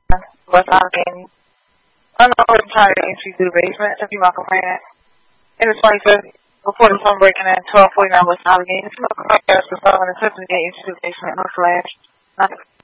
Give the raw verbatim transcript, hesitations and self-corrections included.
West Allegheny. Unknown retired entry to the basement. That's my complaint. In the twenty-fifth, before the sun breaking at twelve forty-nine West Allegheny, the smoke crackers was found in the gate into the basement. No flash. Nothing.